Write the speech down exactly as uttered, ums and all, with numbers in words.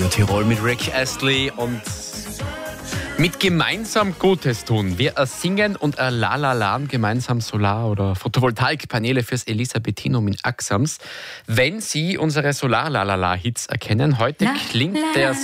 Radio Tirol mit Rick Astley und mit gemeinsam Gutes tun. Wir singen und lalalaen gemeinsam Solar- oder Photovoltaikpaneele fürs Elisabethinum in Axams. Wenn Sie unsere Solar-Lalala-Hits erkennen, heute La, klingt la, der